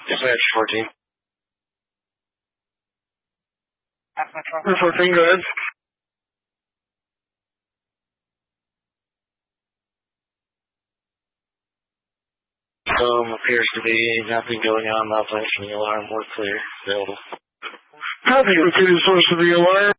Dispatch 14. Dispatch 14, go ahead. Appears to be nothing going on, malfunctioning alarm, we're clear, available. Copy, repeated source of the alarm.